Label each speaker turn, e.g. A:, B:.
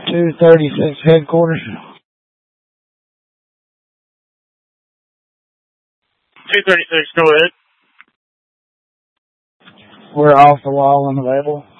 A: 236 headquarters.
B: 236, go ahead.
A: We're off the wall unavailable.